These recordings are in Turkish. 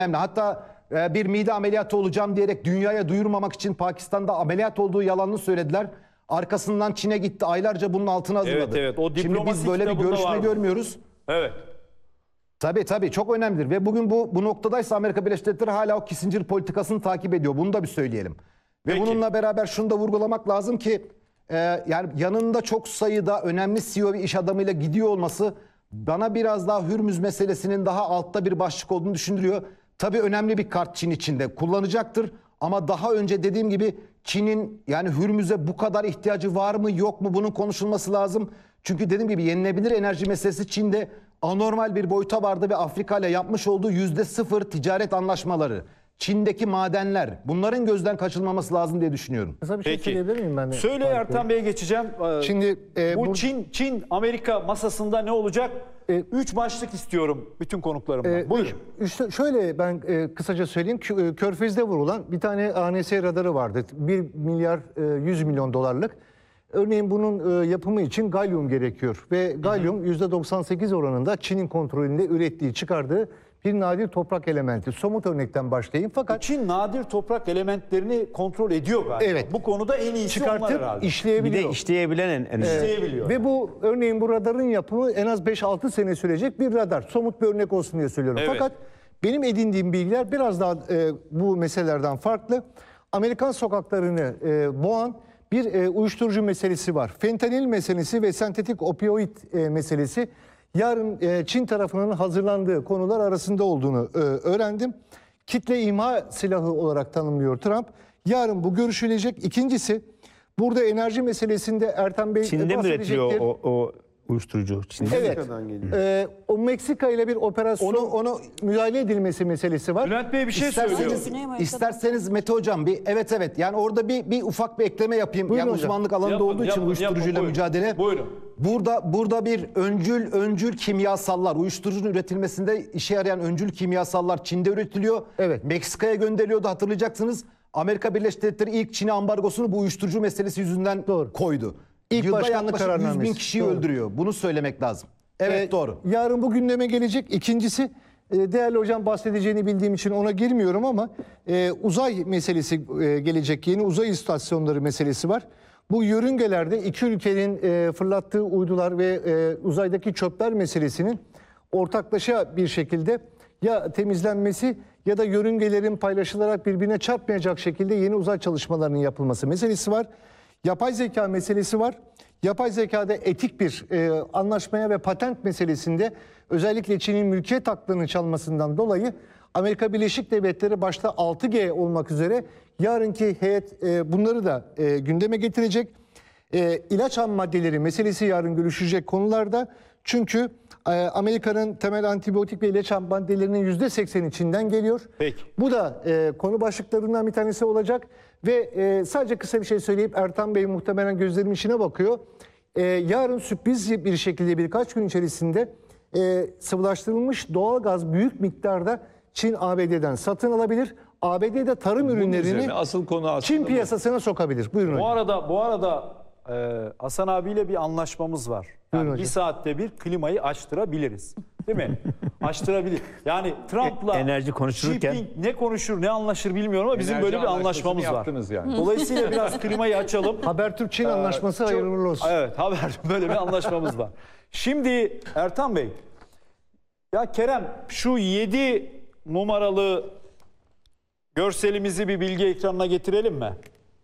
Hatta bir mide ameliyatı olacağım diyerek dünyaya duyurmamak için Pakistan'da ameliyat olduğu yalanını söylediler. Arkasından Çin'e gitti. Aylarca bunun altına hazırladı. Evet. O Şimdi biz böyle bir görüşme görmüyoruz. Evet. Tabii çok önemlidir. Ve bugün bu noktadaysa Amerika Birleşik Devletleri hala o Kissinger politikasını takip ediyor. Bunu da bir söyleyelim. Ve Peki. bununla beraber şunu da vurgulamak lazım ki yani yanında çok sayıda önemli CEO ve iş adamıyla gidiyor olması bana biraz daha Hürmüz meselesinin daha altta bir başlık olduğunu düşündürüyor. Tabii önemli bir kart Çin içinde kullanacaktır. Ama daha önce dediğim gibi Çin'in yani Hürmüz'e bu kadar ihtiyacı var mı yok mu bunun konuşulması lazım. Çünkü dediğim gibi yenilenebilir enerji meselesi Çin'de anormal bir boyuta vardı ve Afrika ile yapmış olduğu %0 ticaret anlaşmaları, Çin'deki madenler, bunların gözden kaçırılmaması lazım diye düşünüyorum. Kısa bir şey söyleyebilir miyim ben de? Söyle Ertan Bey'e geçeceğim. Şimdi bu Çin Amerika masasında ne olacak? 3 başlık istiyorum bütün konuklarımdan. Buyurun. Şöyle ben kısaca söyleyeyim. Körfez'de vurulan bir tane ANS radarı vardı. 1 milyar 100 milyon dolarlık. Örneğin bunun yapımı için galyum gerekiyor. Ve galyum %98 oranında Çin'in kontrolünde ürettiği, çıkardığı bir nadir toprak elementi. Somut örnekten başlayayım. Fakat Çin nadir toprak elementlerini kontrol ediyor galiba. Evet. Bu konuda en iyisi onlar çıkartıp herhalde. işleyebiliyor. Bir de işleyebilen İşleyebiliyor. Ve bu örneğin bu radarın yapımı en az 5-6 sene sürecek bir radar. Somut bir örnek olsun diye söylüyorum. Evet. Fakat benim edindiğim bilgiler biraz daha bu meselelerden farklı. Amerikan sokaklarını boğan bir uyuşturucu meselesi var. Fentanil meselesi ve sentetik opioid meselesi yarın Çin tarafının hazırlandığı konular arasında olduğunu öğrendim. Kitle imha silahı olarak tanımlıyor Trump. Yarın bu görüşülecek. İkincisi burada enerji meselesinde Ertan Bey Çin'de mi üretiliyor bahsedecektir. o uyuşturucu? Çin'de Evet. O Meksika ile bir operasyon onu müdahale edilmesi meselesi var. Bülent Bey bir şey söylüyor. İsterseniz Mete Hocam evet yani orada bir ufak bir ekleme yapayım. Buyurun Yani hocam. uzmanlık alanında olduğu için uyuşturucuyla buyurun. mücadele. Buyurun. Burada bir öncül kimyasallar, uyuşturucunun üretilmesinde işe yarayan öncül kimyasallar Çin'de üretiliyor. Evet. Meksika'ya gönderiliyordu hatırlayacaksınız. Amerika Birleşik Devletleri ilk Çin'e ambargosunu bu uyuşturucu meselesi yüzünden koydu. İlk Yılda başkanlık yaklaşık 100 bin kararnamesi. kişiyi Doğru. öldürüyor. Bunu söylemek lazım. Evet doğru. Yarın bu gündeme gelecek. İkincisi değerli hocam bahsedeceğini bildiğim için ona girmiyorum ama uzay meselesi gelecek. Yeni uzay istasyonları meselesi var. Bu yörüngelerde iki ülkenin fırlattığı uydular ve uzaydaki çöpler meselesinin ortaklaşa bir şekilde ya temizlenmesi ya da yörüngelerin paylaşılarak birbirine çarpmayacak şekilde yeni uzay çalışmalarının yapılması meselesi var. Yapay zeka meselesi var. Yapay zekada etik bir anlaşmaya ve patent meselesinde özellikle Çin'in mülkiyet haklarını çalmasından dolayı Amerika Birleşik Devletleri başta 6G olmak üzere yarınki heyet bunları da gündeme getirecek. İlaç ham maddeleri meselesi yarın görüşecek konularda. Çünkü Amerika'nın temel antibiyotik ve ilaç ham maddelerinin %80 içinden geliyor. Peki. Bu da konu başlıklarından bir tanesi olacak. Ve sadece kısa bir şey söyleyip Ertan Bey muhtemelen gözlerimin içine bakıyor. Yarın sürpriz bir şekilde birkaç gün içerisinde sıvılaştırılmış doğalgaz büyük miktarda Çin ABD'den satın alabilir. ABD'de tarım ürünlerini asıl konu aslında Çin piyasasına sokabilir. Buyurun hocam. Bu arada Hasan abiyle bir anlaşmamız var. Yani Buyurun bir hocam. saatte bir klimayı açtırabiliriz. Değil mi? Açtırabilir. Yani Trump'la Enerji konuşurken- Xi Jinping ne konuşur ne anlaşır bilmiyorum ama bizim böyle bir anlaşmamız var. Yani. Dolayısıyla biraz klimayı açalım. Habertürk-Çin anlaşması hayırlı uğurlu olsun. Evet, böyle bir anlaşmamız var. Şimdi Ertan Bey, ya Kerem şu 7 numaralı görselimizi bir bilgi ekranına getirelim mi?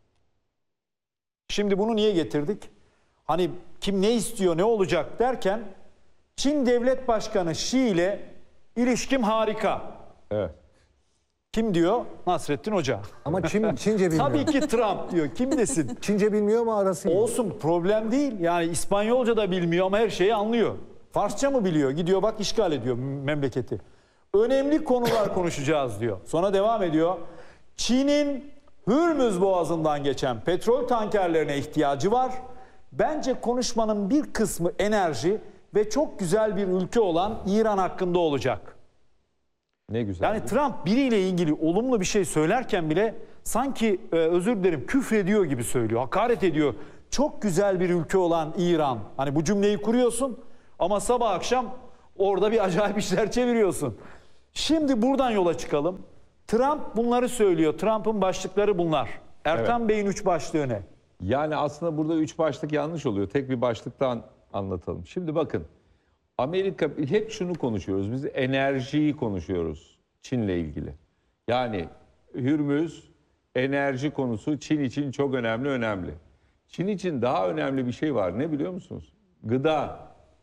Şimdi bunu niye getirdik? Hani kim ne istiyor, ne olacak derken Çin Devlet Başkanı Xi ile ilişkim harika. Evet. Kim diyor? Nasrettin Hoca. Ama Çince bilmiyor. Tabii ki Trump diyor. Kim desin? Çince bilmiyor ama arası iyi. Olsun, problem değil. Yani İspanyolca da bilmiyor ama her şeyi anlıyor. Farsça mı biliyor? Gidiyor bak işgal ediyor memleketi. Önemli konular konuşacağız diyor. Sonra devam ediyor. Çin'in Hürmüz Boğazı'ndan geçen petrol tankerlerine ihtiyacı var. Bence konuşmanın bir kısmı enerji ve çok güzel bir ülke olan İran hakkında olacak. Ne güzel. Yani Trump biriyle ilgili olumlu bir şey söylerken bile sanki özür dilerim küfrediyor gibi söylüyor, hakaret ediyor. Çok güzel bir ülke olan İran. Hani bu cümleyi kuruyorsun ama sabah akşam orada bir acayip işler çeviriyorsun. Şimdi buradan yola çıkalım. Trump bunları söylüyor. Trump'ın başlıkları bunlar. Ertan Bey'in 3 başlığı ne? Yani aslında burada 3 başlık yanlış oluyor. Tek bir başlıktan anlatalım. Şimdi bakın, Amerika, hep şunu konuşuyoruz. Biz enerjiyi konuşuyoruz Çin'le ilgili. Yani Hürmüz, enerji konusu Çin için çok önemli. Çin için daha önemli bir şey var. Ne biliyor musunuz? Gıda.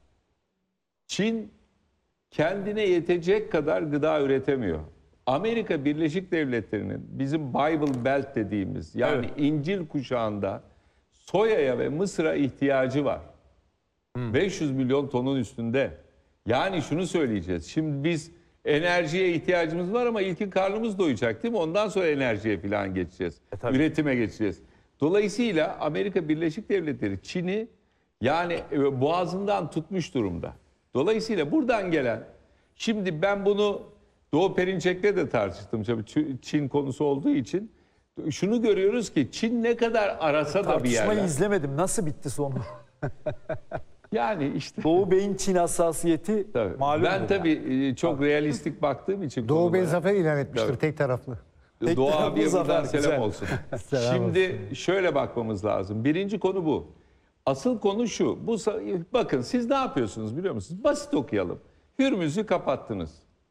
Çin kendine yetecek kadar gıda üretemiyor. Amerika Birleşik Devletleri'nin bizim Bible Belt dediğimiz, yani İncil kuşağında soyaya ve mısıra ihtiyacı var. 500 milyon tonun üstünde. Yani şunu söyleyeceğiz. Şimdi biz enerjiye ihtiyacımız var ama ilkin karnımız doyacak, değil mi? Ondan sonra enerjiye falan geçeceğiz. Üretime geçeceğiz. Dolayısıyla Amerika Birleşik Devletleri Çin'i yani boğazından tutmuş durumda. Dolayısıyla buradan gelen, şimdi ben bunu Doğu Perinçek'le de tartıştım tabii, Çin konusu olduğu için. Şunu görüyoruz ki Çin ne kadar arasa da bir yerler. Tartışmayı izlemedim. Nasıl bitti sonu? Yani işte. Doğu Bey'in Çin hassasiyeti malum. Ben tabii çok realistik baktığım için. Doğu Bey konulara. zafer ilan etmiştir tek taraflı. Doğu taraflı abiye buradan zafer, selam güzel. olsun. Selam Şimdi şöyle bakmamız lazım. Birinci konu bu. Asıl konu şu. Bakın siz ne yapıyorsunuz biliyor musunuz? Basit okuyalım. Hürmüz'ü kapattınız.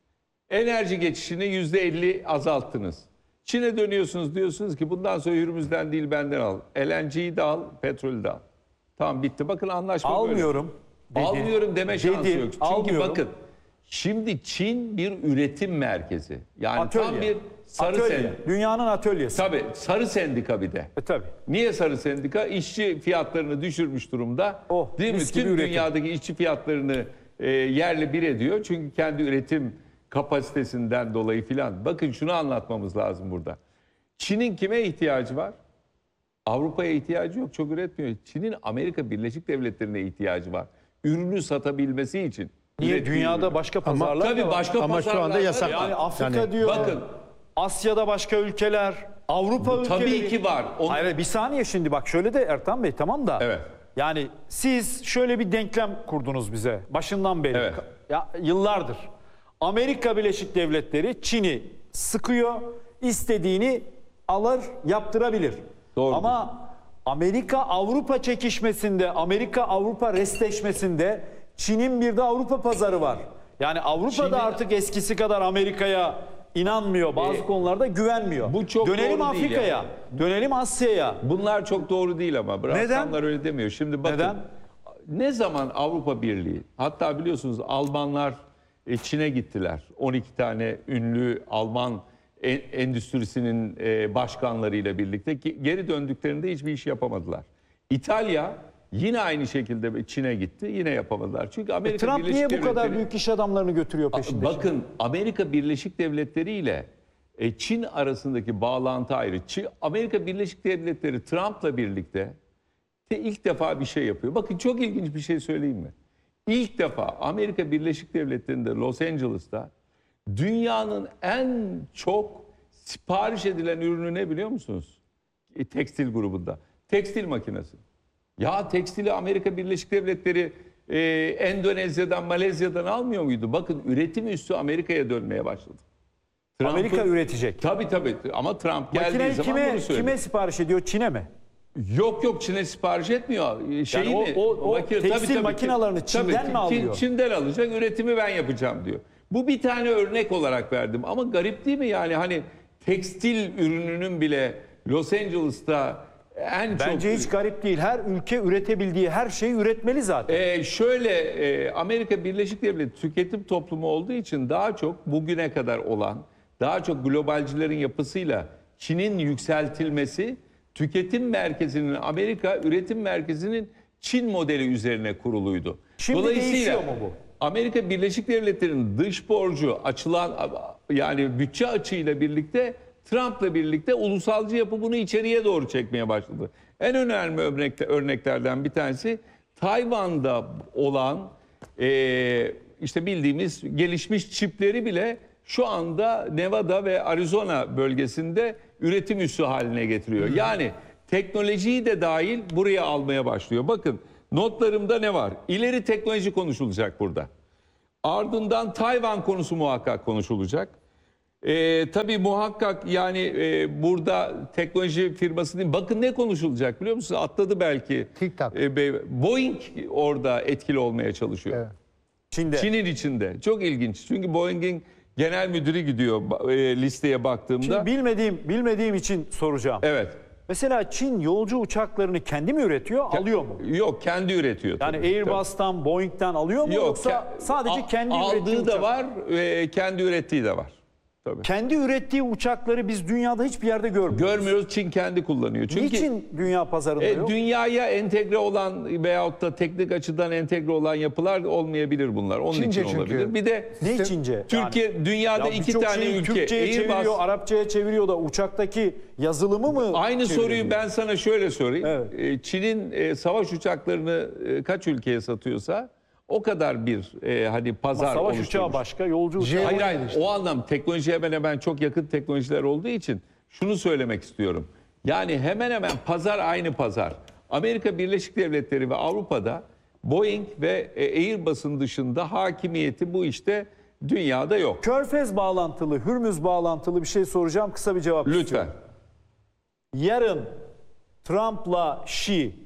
Enerji geçişini %50 azalttınız. Çin'e dönüyorsunuz, diyorsunuz ki bundan sonra Hürmüz'den değil benden al. LNG'yi de al, petrolü de al. Tamam, bitti. Bakın anlaşma Almıyorum. böyle. Almıyorum deme şansı Dedi, yok. Çünkü almıyorum. bakın şimdi Çin bir üretim merkezi. Yani Atölye. tam bir sarı Atölye. sendika. Dünyanın atölyesi. Tabii sarı sendika bir de. Tabii. Niye sarı sendika? İşçi fiyatlarını düşürmüş durumda. Oh, Değil mi? mis gibi Tüm üretim. dünyadaki işçi fiyatlarını yerle bir ediyor. Çünkü kendi üretim kapasitesinden dolayı filan. Bakın şunu anlatmamız lazım burada. Çin'in kime ihtiyacı var? Avrupa'ya ihtiyacı yok. Çok üretmiyor. Çin'in Amerika Birleşik Devletleri'ne ihtiyacı var. Ürünü satabilmesi için. Niye? Ürettiği Dünyada ürünü. başka pazarlar Tabii da var. başka Ama şu pazarlar anda var. yasak. Yani Afrika Yani diyor. bakın. Asya'da başka ülkeler. Avrupa ülkeleri. Tabii ki var. Hayır, bir saniye şimdi bak şöyle de Ertan Bey, tamam da. Evet. Yani siz şöyle bir denklem kurdunuz bize başından beri. Evet. Ya yıllardır. Amerika Birleşik Devletleri Çin'i sıkıyor, istediğini alır, yaptırabilir. Doğru. Ama Amerika-Avrupa çekişmesinde, Amerika-Avrupa restleşmesinde Çin'in bir de Avrupa pazarı var. Yani Avrupa'da Çin'in- artık eskisi kadar Amerika'ya inanmıyor, bazı konularda güvenmiyor. bu çok Dönelim doğru değil Afrika'ya, yani. dönelim Asya'ya. Bunlar çok doğru değil ama. Neden? Braskanlar öyle demiyor. Şimdi bakın. Neden? Ne zaman Avrupa Birliği, hatta biliyorsunuz Almanlar Çin'e gittiler. 12 tane ünlü Alman endüstrisinin başkanlarıyla birlikte, geri döndüklerinde hiçbir iş yapamadılar. İtalya yine aynı şekilde Çin'e gitti, yine yapamadılar. Çünkü Amerika Trump Birleşik niye bu kadar Devletleri- büyük iş adamlarını götürüyor peşinde? Bakın Amerika Birleşik Devletleri ile Çin arasındaki bağlantı ayrı. Amerika Birleşik Devletleri Trump'la birlikte ilk defa bir şey yapıyor. Bakın çok ilginç bir şey söyleyeyim mi? İlk defa Amerika Birleşik Devletleri'nde Los Angeles'ta dünyanın en çok sipariş edilen ürünü ne biliyor musunuz? Tekstil grubunda. Tekstil makinesi. Ya tekstili Amerika Birleşik Devletleri Endonezya'dan, Malezya'dan almıyor muydu? Bakın üretim üssü Amerika'ya dönmeye başladı. Amerika üretecek. Tabii ama Trump geldiği Makineyi zaman bunu söylüyor. kime sipariş ediyor? Çin'e mi? Yok Çin'e sipariş etmiyor. o tekstil makinalarını Çin'den mi alıyor? Çin'den alacak, üretimi ben yapacağım diyor. Bu bir tane örnek olarak verdim ama garip değil mi yani, hani tekstil ürününün bile Los Angeles'ta en çok... Bence hiç garip değil. Her ülke üretebildiği her şeyi üretmeli zaten. Amerika Birleşik Devletleri tüketim toplumu olduğu için daha çok bugüne kadar olan, daha çok globalcilerin yapısıyla Çin'in yükseltilmesi, tüketim merkezinin Amerika, üretim merkezinin Çin modeli üzerine kuruluydu. Şimdi değişiyor mu bu? Amerika Birleşik Devletleri'nin dış borcu açılan, yani bütçe açığıyla birlikte Trump'la birlikte ulusalcı yapı bunu içeriye doğru çekmeye başladı. En önemli örneklerden bir tanesi Tayvan'da olan işte bildiğimiz gelişmiş çipleri bile şu anda Nevada ve Arizona bölgesinde üretim üssü haline getiriyor. Yani teknolojiyi de dahil buraya almaya başlıyor. Bakın notlarımda ne var? İleri teknoloji konuşulacak burada. Ardından Tayvan konusu muhakkak konuşulacak. Tabii muhakkak yani burada teknoloji firması değil. Bakın ne konuşulacak biliyor musunuz? Atladı belki. TikTok. Boeing orada etkili olmaya çalışıyor. Evet. Çin'in içinde. Çok ilginç. Çünkü Boeing'in genel müdürü gidiyor listeye baktığımda. Şimdi bilmediğim için soracağım. Evet. Mesela Çin yolcu uçaklarını kendi mi üretiyor, alıyor mu? Yok, kendi üretiyor. Yani tabii. Airbus'tan, Boeing'den alıyor mu Yok, yoksa sadece kendi ürettiği aldığı da uçak? var, kendi ürettiği de var. Tabii. Kendi ürettiği uçakları biz dünyada hiçbir yerde görmüyoruz. Görmüyoruz, Çin kendi kullanıyor. Çünkü Niçin dünya pazarında yok? dünyaya entegre olan veyahut da teknik açıdan entegre olan yapılar olmayabilir bunlar. Onun Çince için olabilir. çünkü. Bir de Ne Çince? Türkiye dünyada Ya iki birçok tane şeyi ülke Türkçe'ye çeviriyor, Airbus. Arapça'ya çeviriyor da uçaktaki yazılımı mı? Aynı çeviriyor? soruyu ben sana şöyle sorayım. Evet. Çin'in savaş uçaklarını kaç ülkeye satıyorsa o kadar bir hani pazar Savaş oluşturmuş. uçağı başka, yolcu uçağı Hayır başka. hayır, o anlam teknoloji hemen hemen çok yakın teknolojiler olduğu için şunu söylemek istiyorum. Yani hemen hemen pazar aynı pazar. Amerika Birleşik Devletleri ve Avrupa'da Boeing ve Airbus'un dışında hakimiyeti bu işte dünyada yok. Körfez bağlantılı, Hürmüz bağlantılı bir şey soracağım. Kısa bir cevap Lütfen. istiyorum. Yarın Trump'la Xi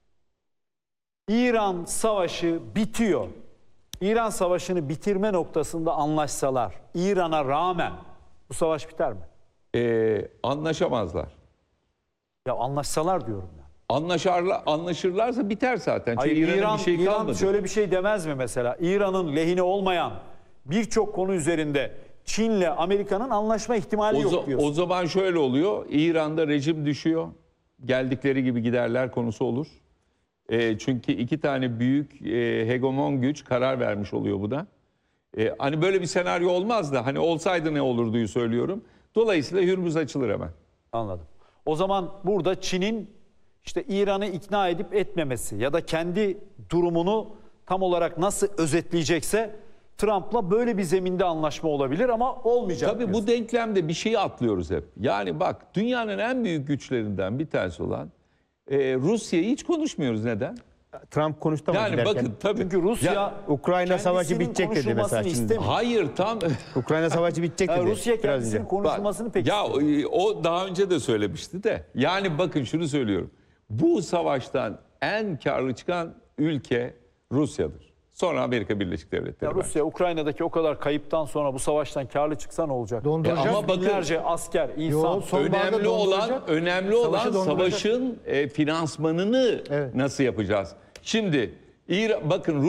İran savaşı bitiyor. İran savaşını bitirme noktasında anlaşsalar, İran'a rağmen bu savaş biter mi? Anlaşamazlar. Ya anlaşsalar diyorum ya. Anlaşırlarsa biter zaten. Çünkü Hayır, İran'ın bir şey İran kalmadı. şöyle bir şey demez mi mesela? İran'ın lehine olmayan birçok konu üzerinde Çin'le Amerika'nın anlaşma ihtimali yok diyorsun. O zaman şöyle oluyor. İran'da rejim düşüyor. Geldikleri gibi giderler konusu olur. Çünkü iki tane büyük hegemon güç karar vermiş oluyor bu da. Hani böyle bir senaryo olmaz da hani olsaydı ne olurduyu söylüyorum. Dolayısıyla Hürmüz açılır hemen. Anladım. O zaman burada Çin'in işte İran'ı ikna edip etmemesi ya da kendi durumunu tam olarak nasıl özetleyecekse Trump'la böyle bir zeminde anlaşma olabilir ama olmayacak. Tabii bu diyorsun. denklemde bir şeyi atlıyoruz hep. Yani bak dünyanın en büyük güçlerinden bir tanesi olan Rusya'yı hiç konuşmuyoruz. Neden? Trump konuştu ama Yani giderken. bakın tabii. Çünkü Rusya Ya, Ukrayna savaşı kendisinin bitecek dedi mesela konuşulmasını şimdi. istemiyor. hayır tam Ukrayna savaşı bitecek dedi. Rusya biraz kendisinin önce. konuşulmasını pek ya istemiyor. o daha önce de söylemişti de. Yani bakın şunu söylüyorum. Bu savaştan en karlı çıkan ülke Rusya'dır. Sonra Amerika Birleşik Devletleri. Ya Rusya Ukrayna'daki o kadar kayıptan sonra bu savaştan karlı çıksa ne olacak? Donduracak. Ama bakın- Binlerce asker, insan. Yo, sonbaharda Önemli olan Savaşı donduracak. savaşın finansmanını Evet. nasıl yapacağız? Şimdi bakın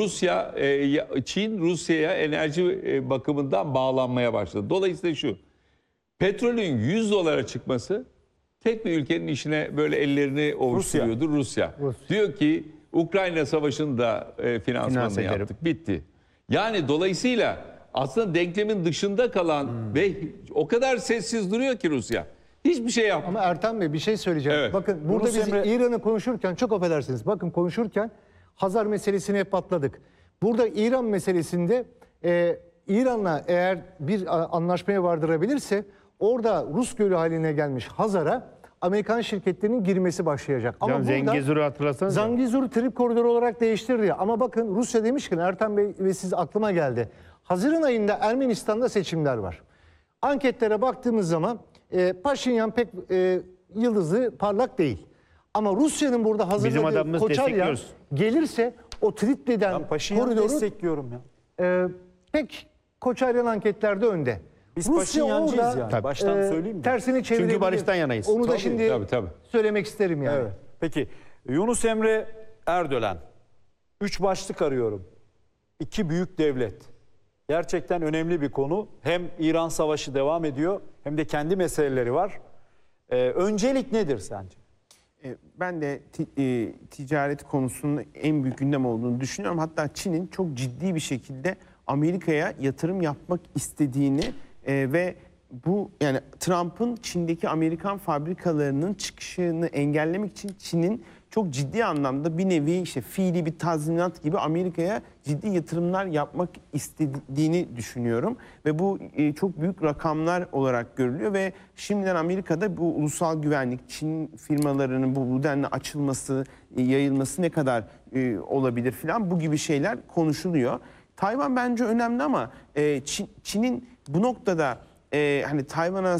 Çin Rusya'ya enerji bakımından bağlanmaya başladı. Dolayısıyla şu petrolün 100 dolara çıkması tek bir ülkenin işine böyle ellerini ovuşturuyordu Rusya. Diyor ki Ukrayna Savaşı'nın da finansmanını ederim. yaptık. Bitti. Yani dolayısıyla aslında denklemin dışında kalan ve o kadar sessiz duruyor ki Rusya. Hiçbir şey yapmıyor. Ama Ertan Bey bir şey söyleyeceğim. Evet. Bakın burada Yunus biz Emre- İran'ı konuşurken çok affedersiniz. Bakın konuşurken Hazar meselesini hep atladık. Burada İran meselesinde İran'la eğer bir anlaşmaya vardırabilirse orada Rus Gölü haline gelmiş Hazar'a Amerikan şirketlerinin girmesi başlayacak. Ama Can Zengezur'u hatırlasanız. Zangezur'u trip koridoru olarak değiştirdi. Ama bakın Rusya demişken Ertan Bey ve siz aklıma geldi. Haziran ayında Ermenistan'da seçimler var. Anketlere baktığımız zaman Paşinyan pek yıldızı parlak değil. Ama Rusya'nın burada hazırladığı adamımız Koçaryan destekliyoruz. gelirse o Tripli'den Ben Paşinyan'ı koridoru destekliyorum ya. pek Koçaryan anketlerde önde. Biz Paşinyancıyız yani. Tabii. Baştan söyleyeyim mi? Tersini çevirebilir. barıştan yanayız. Onu da Tabii, şimdi tabii. söylemek isterim yani. Evet. Peki Yunus Emre Erdölen. 3 başlık arıyorum. 2 büyük devlet. Gerçekten önemli bir konu. Hem İran Savaşı devam ediyor hem de kendi meseleleri var. Öncelik nedir sence? Ben de ticaret konusunun en büyük gündem olduğunu düşünüyorum. Hatta Çin'in çok ciddi bir şekilde Amerika'ya yatırım yapmak istediğini ve bu yani Trump'ın Çin'deki Amerikan fabrikalarının çıkışını engellemek için Çin'in çok ciddi anlamda bir nevi işte fiili bir tazminat gibi Amerika'ya ciddi yatırımlar yapmak istediğini düşünüyorum. Ve bu çok büyük rakamlar olarak görülüyor ve şimdiden Amerika'da bu ulusal güvenlik, Çin firmalarının bu denli açılması, yayılması ne kadar olabilir filan bu gibi şeyler konuşuluyor. Tayvan bence önemli ama Çin'in bu noktada hani Tayvan'a